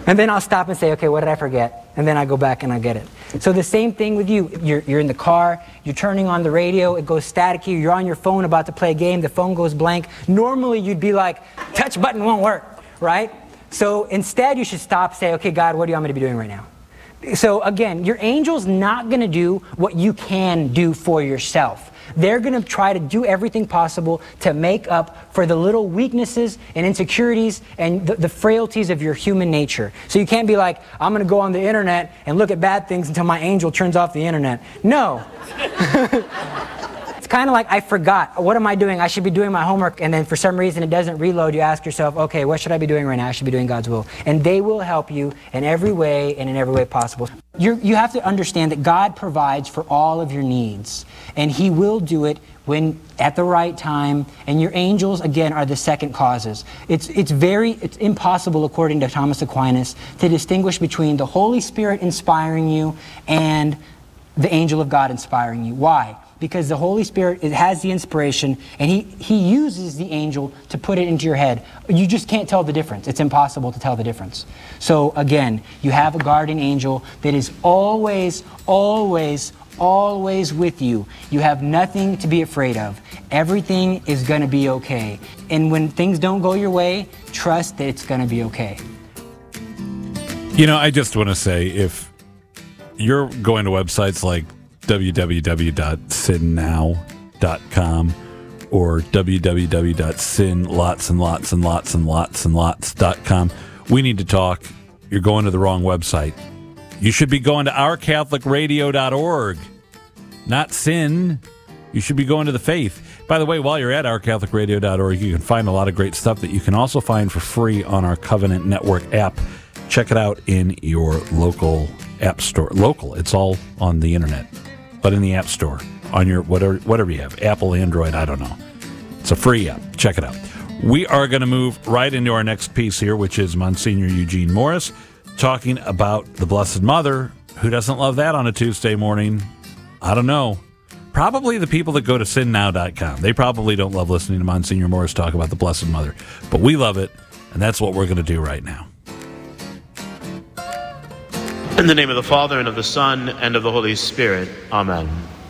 And then I'll stop and say, okay, what did I forget? And then I go back and I get it. So the same thing with you. You're in the car, you're turning on the radio, it goes staticky, you're on your phone about to play a game, the phone goes blank. Normally you'd be like, touch button won't work, right? So instead you should stop, say, okay, God, what do you want me to be doing right now? So again, your angel's not going to do what you can do for yourself. They're going to try to do everything possible to make up for the little weaknesses and insecurities and the frailties of your human nature. So you can't be like, I'm going to go on the internet and look at bad things until my angel turns off the internet. No. It's kind of like, I forgot. What am I doing? I should be doing my homework, and then for some reason it doesn't reload. You ask yourself, okay, what should I be doing right now? I should be doing God's will. And they will help you in every way and in every way possible. You have to understand that God provides for all of your needs, and He will do it when at the right time, and your angels, again, are the second causes. It's impossible, according to Thomas Aquinas, to distinguish between the Holy Spirit inspiring you and the angel of God inspiring you. Why? Because the Holy Spirit has the inspiration, and He uses the angel to put it into your head. You just can't tell the difference. It's impossible to tell the difference. So again, you have a guardian angel that is always, always, always with you. You have nothing to be afraid of. Everything is going to be okay. And when things don't go your way, trust that it's going to be okay. You know, I just want to say, if you're going to websites like www.sinnow.com or www.sinlotsandlotsandlotsandlots.com, we need to talk. You're going to the wrong website. You should be going to ourcatholicradio.org, not sin. You should be going to the faith. By the way, while you're at ourcatholicradio.org, you can find a lot of great stuff that you can also find for free on our Covenant Network app. Check it out in your local app store. Local, it's all on the internet, but in the app store, on your whatever you have, Apple, Android, I don't know. It's a free app. Check it out. We are going to move right into our next piece here, which is Monsignor Eugene Morris talking about the Blessed Mother. Who doesn't love that on a Tuesday morning? I don't know. Probably the people that go to sinnow.com. They probably don't love listening to Monsignor Morris talk about the Blessed Mother, but we love it, and that's what we're going to do right now. In the name of the Father, and of the Son, and of the Holy Spirit. Amen.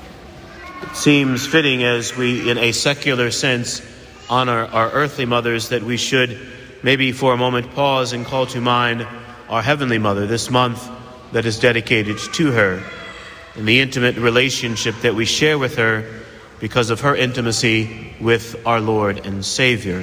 It seems fitting, as we, in a secular sense, honor our earthly mothers, that we should maybe for a moment pause and call to mind our Heavenly Mother this month that is dedicated to her, and the intimate relationship that we share with her because of her intimacy with our Lord and Savior.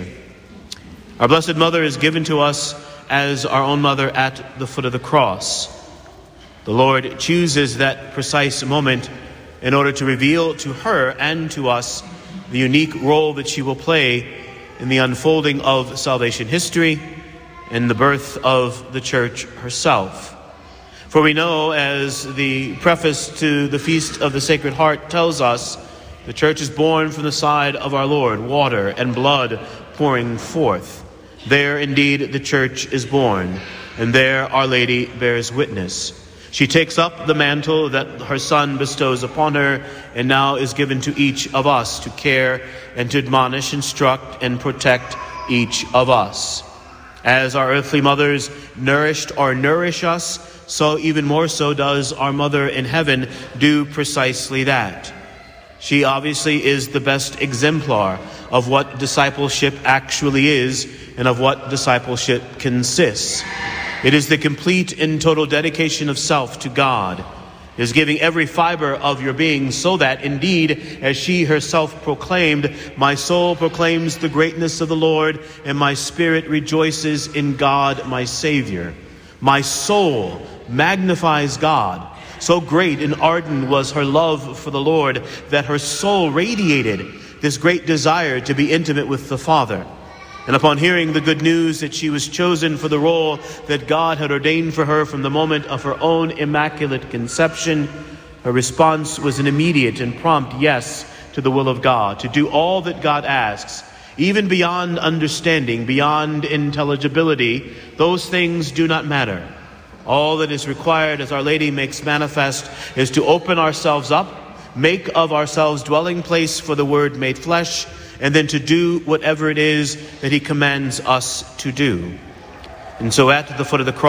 Our Blessed Mother is given to us as our own mother at the foot of the cross. The Lord chooses that precise moment in order to reveal to her and to us the unique role that she will play in the unfolding of salvation history and the birth of the Church herself. For we know, as the preface to the Feast of the Sacred Heart tells us, the Church is born from the side of our Lord, water and blood pouring forth. There indeed the Church is born, and there Our Lady bears witness. She takes up the mantle that her Son bestows upon her, and now is given to each of us to care and to admonish, instruct, and protect each of us. As our earthly mothers nourished or nourish us, so even more so does our Mother in heaven do precisely that. She obviously is the best exemplar of what discipleship actually is and of what discipleship consists. It is the complete and total dedication of self to God. It is giving every fiber of your being, so that indeed, as she herself proclaimed, my soul proclaims the greatness of the Lord, and my spirit rejoices in God my Savior. My soul magnifies God. So great and ardent was her love for the Lord that her soul radiated this great desire to be intimate with the Father. And upon hearing the good news that she was chosen for the role that God had ordained for her from the moment of her own immaculate conception, her response was an immediate and prompt yes to the will of God, to do all that God asks, even beyond understanding, beyond intelligibility. Those things do not matter. All that is required, as Our Lady makes manifest, is to open ourselves up, make of ourselves dwelling place for the Word made flesh, and then to do whatever it is that He commands us to do. And so at the foot of the cross,